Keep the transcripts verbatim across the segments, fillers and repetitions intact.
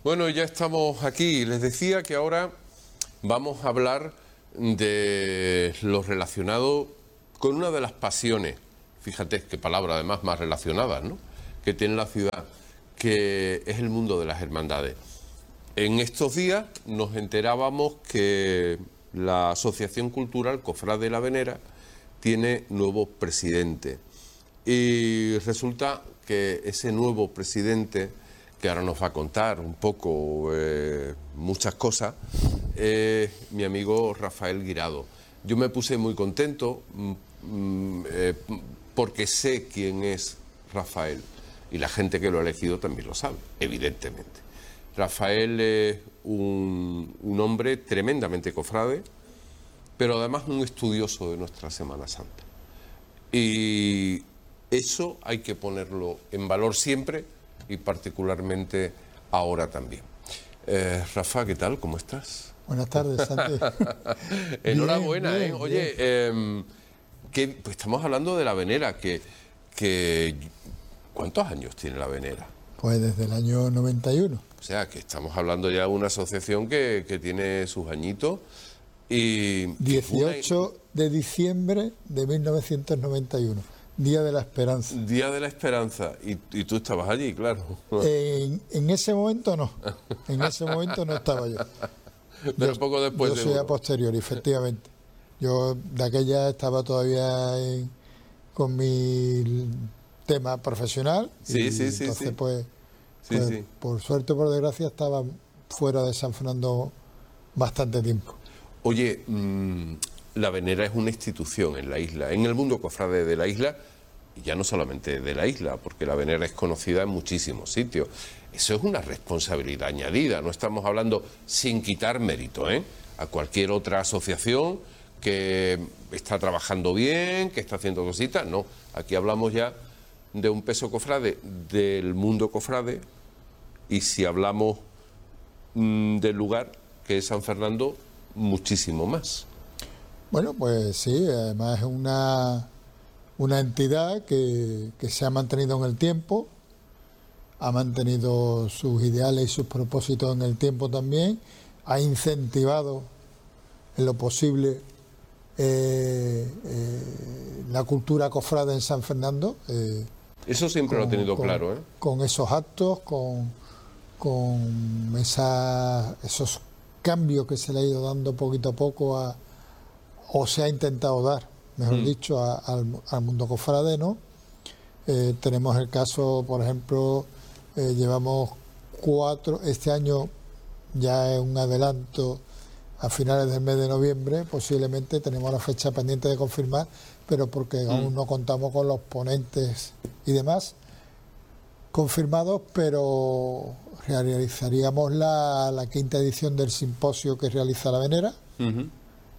Bueno, ya estamos aquí. Les decía que ahora vamos a hablar de lo relacionado con una de las pasiones, fíjate qué palabra además más relacionadas, ¿no?, que tiene la ciudad, que es el mundo de las hermandades. En estos días nos enterábamos que la Asociación Cultural Cofrade de la Venera tiene nuevo presidente y resulta que ese nuevo presidente, que ahora nos va a contar un poco eh, muchas cosas, es mi amigo Rafael Guirado. Yo me puse muy contento mm, eh, porque sé quién es Rafael y la gente que lo ha elegido también lo sabe, evidentemente. Rafael es un, un hombre tremendamente cofrade, pero además un estudioso de nuestra Semana Santa. Y eso hay que ponerlo en valor siempre y particularmente ahora también. Eh, Rafa, ¿qué tal? ¿Cómo estás? Buenas tardes, Santi. Enhorabuena, bien, bien, ¿eh? Oye, eh, que, pues estamos hablando de la Venera, que, que ¿cuántos años tiene la Venera? Pues desde el año noventa y uno. O sea, que estamos hablando ya de una asociación que, que tiene sus añitos. Y dieciocho de diciembre de mil novecientos noventa y uno, Día de la Esperanza. Día de la Esperanza, y, y tú estabas allí, claro. En, en ese momento no, en ese momento no estaba yo. Pero yo, poco después. Yo soy a posteriori, efectivamente. Yo de aquella estaba todavía en, con mi tema profesional. Sí, y sí, sí. Entonces, sí. pues, sí, pues sí. por suerte o por desgracia, estaba fuera de San Fernando bastante tiempo. Oye, mmm, la Venera es una institución en la isla, en el mundo cofrade de la isla, y ya no solamente de la isla, porque la Venera es conocida en muchísimos sitios. Eso es una responsabilidad añadida, no estamos hablando sin quitar mérito, ¿eh?, a cualquier otra asociación que está trabajando bien, que está haciendo cositas. No, aquí hablamos ya de un peso cofrade del mundo cofrade, y si hablamos mmm, del lugar que es San Fernando, muchísimo más. Bueno, pues sí, además es una, una entidad que, que se ha mantenido en el tiempo, ha mantenido sus ideales y sus propósitos en el tiempo también, ha incentivado en lo posible eh, eh, la cultura cofrade en San Fernando. Eh, Eso siempre con, lo ha tenido con, claro, ¿eh? Con esos actos, con, con esa, esos cambios que se le ha ido dando poquito a poco a, o se ha intentado dar, mejor mm. dicho, a, al, al mundo cofrade, ¿no? Eh, tenemos el caso, por ejemplo, eh, llevamos cuatro, este año ya es un adelanto, a finales del mes de noviembre, posiblemente tenemos la fecha pendiente de confirmar, pero porque mm. aún no contamos con los ponentes y demás confirmados, pero realizaríamos la, la quinta edición del simposio que realiza la Venera, uh-huh.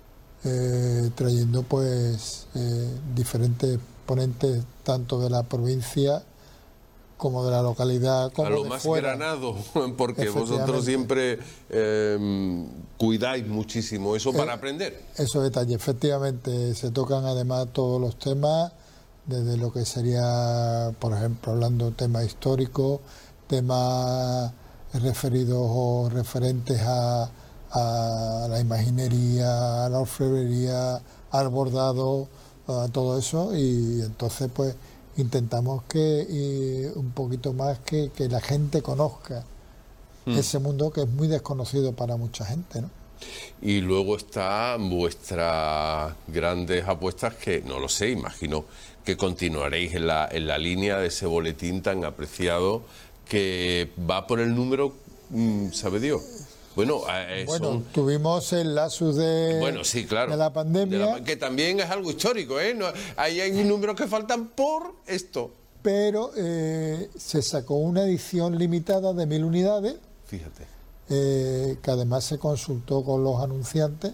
eh, trayendo pues eh, diferentes ponentes tanto de la provincia como de la localidad, como a lo de más fuera. Granado, porque vosotros siempre eh, cuidáis muchísimo eso para eh, aprender. Esos detalles, efectivamente, se tocan además todos los temas, desde lo que sería, por ejemplo, hablando de temas históricos, temas referidos o referentes a, a la imaginería, a la orfebrería, al bordado, a todo eso, y entonces pues intentamos que y un poquito más que, que la gente conozca mm. ese mundo que es muy desconocido para mucha gente, ¿no? Y luego están vuestras grandes apuestas que, no lo sé, imagino que continuaréis en la, en la línea de ese boletín tan apreciado que va por el número, ¿sabe Dios? Bueno, eh, bueno son... tuvimos el lasus de, bueno, sí, claro, de la pandemia. De la, que también es algo histórico, ¿eh? No, ahí hay números que faltan por esto. Pero eh, se sacó una edición limitada de mil unidades. Fíjate. Eh, que además se consultó con los anunciantes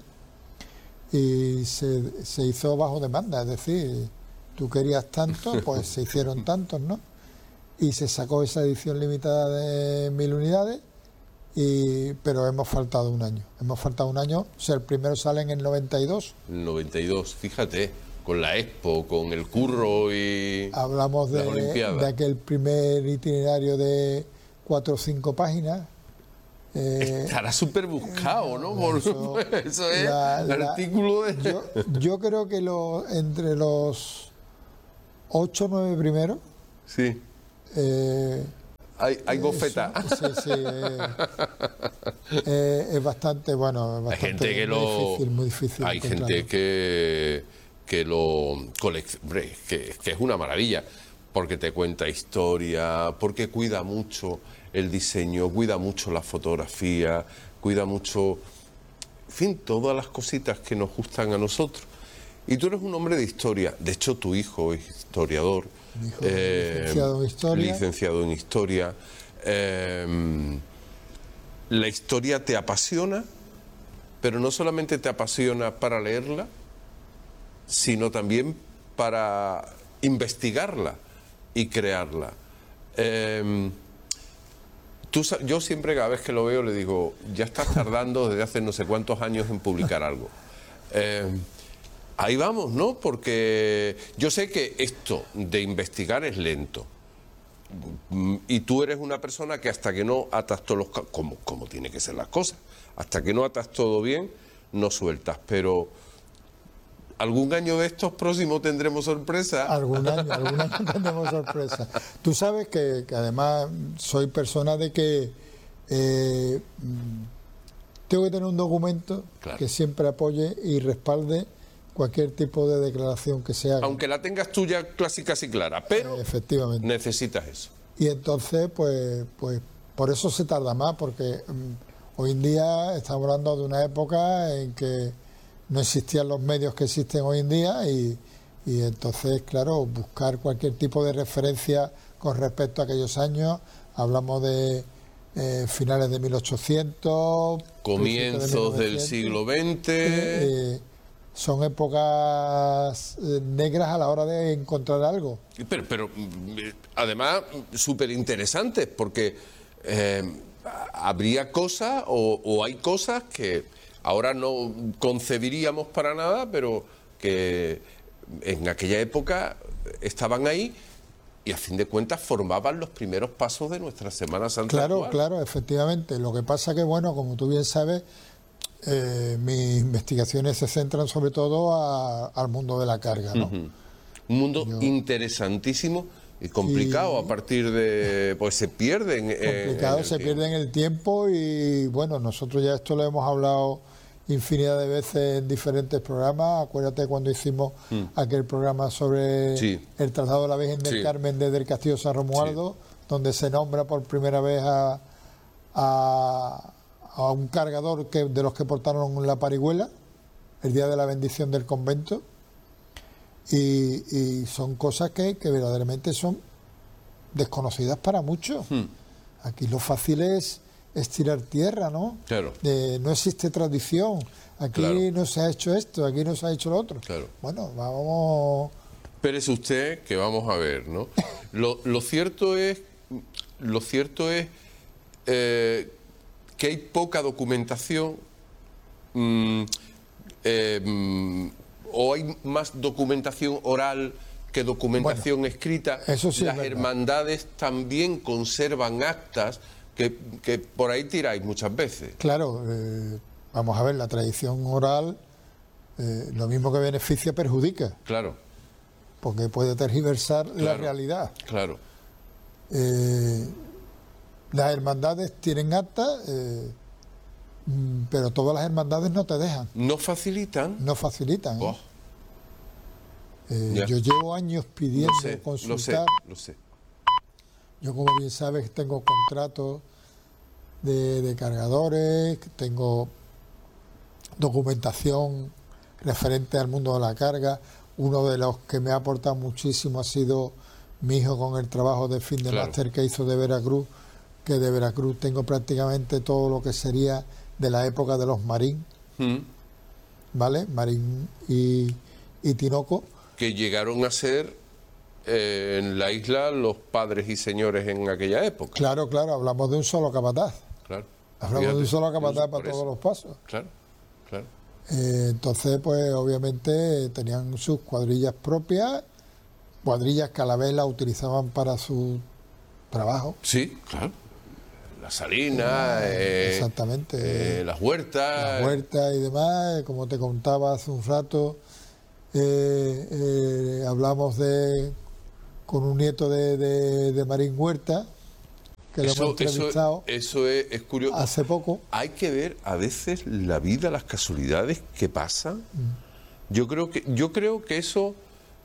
y se, se hizo bajo demanda, es decir, tú querías tanto, pues se hicieron tantos, ¿no? Y se sacó esa edición limitada de mil unidades, y, pero hemos faltado un año, hemos faltado un año, o sea, el primero sale en el noventa y dos. El noventa y dos, fíjate, con la Expo, con el Curro y hablamos de, de aquel primer itinerario de cuatro o cinco páginas, Eh, Estará súper buscado, ¿no? Por, eso, eso es la- el la- artículo de... yo, yo creo que lo, entre los ocho o nueve primeros, Sí, eh, hay, hay gofeta. sí, sí, eh, eh, es bastante, bueno, es Hay bastante gente que muy lo... difícil, muy difícil Hay encontrarlo. gente que, que lo colecciona, que, que es una maravilla, porque te cuenta historia, porque cuida mucho el diseño, cuida mucho la fotografía, cuida mucho, en fin, todas las cositas que nos gustan a nosotros. Y tú eres un hombre de historia. De hecho, tu hijo es historiador. Mi hijo eh, licenciado en historia. licenciado en historia. Eh, la historia te apasiona, pero no solamente te apasiona para leerla, sino también para investigarla y crearla. Eh, tú, sa- yo siempre, cada vez que lo veo, le digo, ya estás tardando desde hace no sé cuántos años en publicar algo. Eh, ahí vamos, ¿no? Porque yo sé que esto de investigar es lento. Mm, Y tú eres una persona que hasta que no atas todos los... ca- Como, como tiene que ser las cosas. Hasta que no atas todo bien, no sueltas. Pero algún año de estos próximos tendremos sorpresa. Algún año, algún año tendremos sorpresa. Tú sabes que, que además soy persona de que eh, mm, tengo que tener un documento Claro. que siempre apoye y respalde cualquier tipo de declaración que se haga. Aunque la tengas tú ya clásica y clara, pero Efectivamente. necesitas eso. Y entonces, pues, pues por eso se tarda más, porque mm, hoy en día estamos hablando de una época en que no existían los medios que existen hoy en día y, y entonces, claro, buscar cualquier tipo de referencia con respecto a aquellos años, hablamos de eh, finales de mil ochocientos, Comienzos del siglo veinte. eh, son épocas eh, negras a la hora de encontrar algo. Pero, pero mm, además súper interesantes, porque eh, habría cosas o, o hay cosas que ahora no concebiríamos para nada, pero que en aquella época estaban ahí y a fin de cuentas formaban los primeros pasos de nuestra Semana Santa Claro, actual. claro, efectivamente. Lo que pasa que, bueno, como tú bien sabes, eh, mis investigaciones se centran sobre todo a- al mundo de la carga, ¿no? Un mundo interesantísimo y complicado a partir de... pues se pierden. eh, en Complicado, el se tiempo. pierde en el tiempo y, bueno, nosotros ya esto lo hemos hablado infinidad de veces en diferentes programas. Acuérdate cuando hicimos aquel programa sobre Sí. el traslado de la Virgen del Sí. Carmen desde el Castillo San Romualdo, donde se nombra por primera vez a, a, a un cargador que, de los que portaron la parihuela el día de la bendición del convento. Y, y son cosas que, que verdaderamente son desconocidas para muchos. Aquí lo fácil es, es tirar tierra, ¿no? Claro. De, no existe tradición. Aquí Claro. no se ha hecho esto, aquí no se ha hecho lo otro. Claro. Bueno, vamos. Espérese usted que vamos a ver, ¿no? Lo, lo cierto es, lo cierto es eh, que hay poca documentación, mm, eh, mm, o hay más documentación oral que documentación escrita. eso sí es Las verdad. hermandades también conservan actas que, que por ahí tiráis muchas veces. Claro, eh, vamos a ver, la tradición oral, eh, lo mismo que beneficia, perjudica, Claro, porque puede tergiversar la Claro. realidad. claro. Eh, las hermandades tienen acta, eh, mm, pero todas las hermandades no te dejan, ¿No facilitan? no facilitan. ¿eh? Oh, Eh, ya. yo llevo años pidiendo lo sé, lo sé, consultar. lo sé. Yo, como bien sabes, tengo contratos de, de cargadores, tengo documentación referente al mundo de la carga. Uno de los que me ha aportado muchísimo ha sido mi hijo con el trabajo de fin de Claro. máster que hizo de Veracruz, que de Veracruz tengo prácticamente todo lo que sería de la época de los Marín, Mm. ¿vale? Marín y, y Tinoco. Que llegaron a ser eh, en la isla los padres y señores en aquella época. Claro, claro, hablamos de un solo capataz. Claro. Hablamos Fíjate, de un solo capataz por para eso. todos los pasos. Claro, claro. Eh, entonces, pues obviamente tenían sus cuadrillas propias, cuadrillas que a la vez las utilizaban para su trabajo. Sí, claro. las salinas, eh, exactamente, eh, las huertas. Las huertas y demás, eh, como te contaba hace un rato, eh, eh, hablamos de con un nieto de, de, de Marín Huerta, que lo hemos entrevistado eso, eso es, es curioso. Hace poco. Hay que ver a veces la vida, las casualidades que pasan. Mm. Yo creo que, yo creo que eso,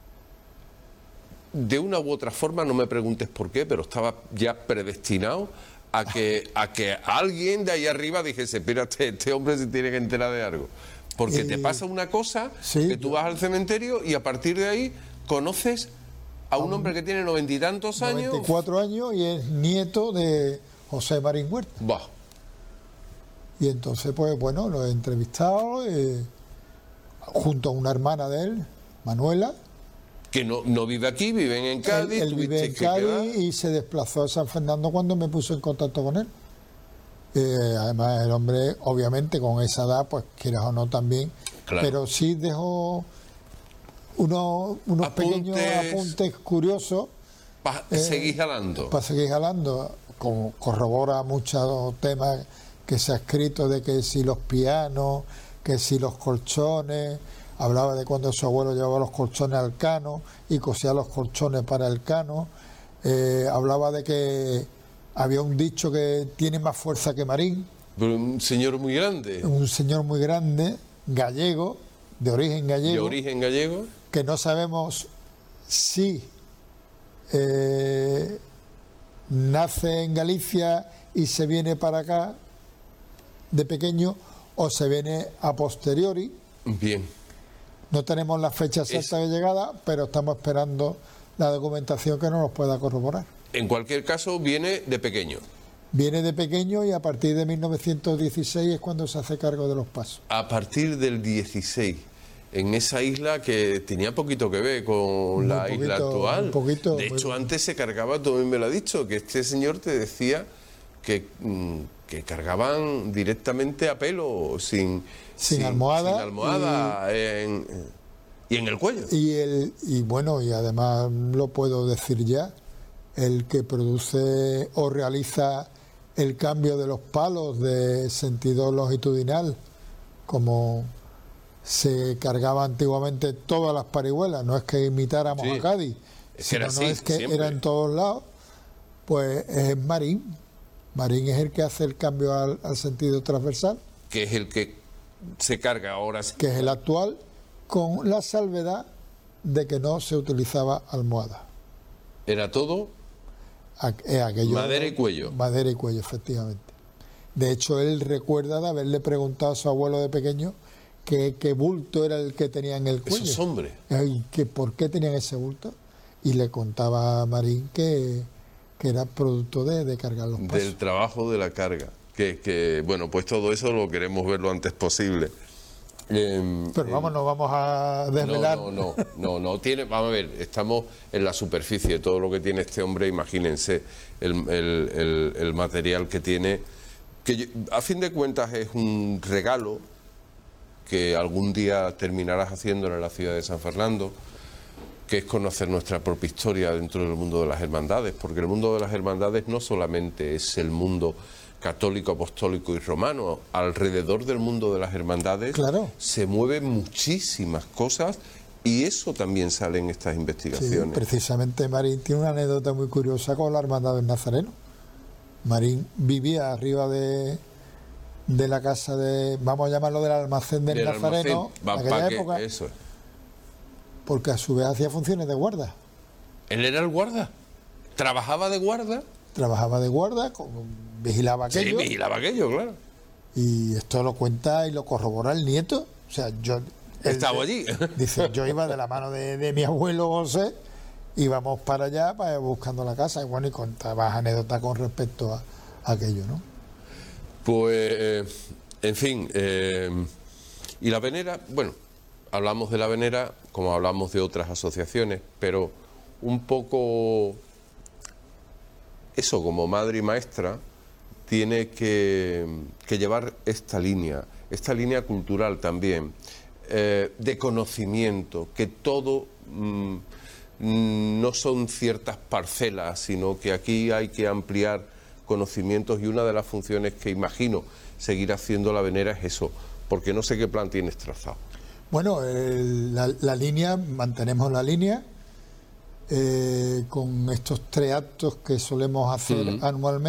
de una u otra forma, no me preguntes por qué, pero estaba ya predestinado a que, a que alguien de ahí arriba dijese, espérate, este hombre se tiene que enterar de algo. Porque eh, te pasa una cosa, sí, que tú vas al cementerio y a partir de ahí conoces a un hombre que tiene noventa y tantos años. noventa y cuatro años y es nieto de José Marín Huerta. Bah. Y entonces, pues bueno, lo he entrevistado eh, junto a una hermana de él, Manuela. Que no, no vive aquí, viven en Cádiz. Él, él vive en Cádiz y se desplazó a San Fernando cuando me puso en contacto con él. Eh, además, el hombre, obviamente, con esa edad, pues quieras o no también, claro. Pero sí dejó unos, unos apuntes, pequeños apuntes curiosos. Para eh, seguir jalando. Para seguir jalando. Como corrobora muchos temas que se ha escrito de que si los pianos, que si los colchones. Hablaba de cuando su abuelo llevaba los colchones al cano y cosía los colchones para el cano. Eh, hablaba de que había un dicho que tiene más fuerza que Marín. Pero un señor muy grande. Un señor muy grande, gallego, de origen gallego. De origen gallego. Que no sabemos si eh, nace en Galicia y se viene para acá de pequeño o se viene a posteriori. Bien. No tenemos la fecha exacta es... de llegada, pero estamos esperando la documentación que nos los pueda corroborar. En cualquier caso, viene de pequeño. Viene de pequeño y a partir de mil novecientos dieciséis es cuando se hace cargo de los pasos. A partir del dieciséis, en esa isla que tenía poquito que ver con un la poquito, isla actual. Un poquito, de hecho, antes se cargaba, tú me lo has dicho, que este señor te decía que, que cargaban directamente a pelo, sin, sin, sin almohada. Sin almohada y, en, y en el cuello. Y, el, y bueno, y además lo puedo decir ya, el que produce o realiza el cambio de los palos de sentido longitudinal, como se cargaba antiguamente todas las parihuelas, no es que imitáramos sí, a Cádiz, es sino así, no es que siempre. Era en todos lados, pues es Marín. Marín es el que hace el cambio al, al sentido transversal. Que es el que se carga ahora. Que es el actual, con la salvedad de que no se utilizaba almohada. Era todo aquello, madera y cuello. Madera y cuello, efectivamente. De hecho, él recuerda de haberle preguntado a su abuelo de pequeño qué que bulto era el que tenía en el cuello. Esos hombres. Y que por qué tenían ese bulto. Y le contaba a Marín que, que era producto de, de cargar los pasos. Del trabajo de la carga. Que, que, bueno, pues todo eso lo queremos ver lo antes posible. Eh, Pero vamos, eh, no vamos a desvelar. No, no, no, no, no tiene, vamos a ver, estamos en la superficie, todo lo que tiene este hombre, imagínense el, el, el, el material que tiene, que yo, a fin de cuentas es un regalo que algún día terminarás haciéndolo en la ciudad de San Fernando, que es conocer nuestra propia historia dentro del mundo de las hermandades, porque el mundo de las hermandades no solamente es el mundo católico, apostólico y romano. Alrededor del mundo de las hermandades claro. se mueven muchísimas cosas y eso también sale en estas investigaciones. Sí, precisamente Marín tiene una anécdota muy curiosa con la hermandad del Nazareno. Marín vivía arriba de, de la casa de, vamos a llamarlo del almacén del, del Nazareno, almacén. Va, en aquella que, época, eso es. Porque a su vez hacía funciones de guarda. ¿Él era el guarda? ¿Trabajaba de guarda? Trabajaba de guarda, como vigilaba aquello. Sí, vigilaba aquello, claro. Y esto lo cuenta y lo corrobora el nieto. O sea, yo... Estaba allí. Dice, yo iba de la mano de, de mi abuelo José, íbamos para allá para, buscando la casa. Y bueno, y contabas anécdotas con respecto a, a aquello, ¿no? Pues, eh, en fin, eh, y la venera, bueno, hablamos de la venera como hablamos de otras asociaciones, pero un poco... Eso, como madre y maestra, tiene que, que llevar esta línea, esta línea cultural también, eh, de conocimiento, que todo mmm, no son ciertas parcelas, sino que aquí hay que ampliar conocimientos, y una de las funciones que imagino seguir haciendo la Venera es eso, porque no sé qué plan tienes trazado. Bueno, el, la, la línea, mantenemos la línea eh, con estos tres actos que solemos hacer uh-huh. anualmente.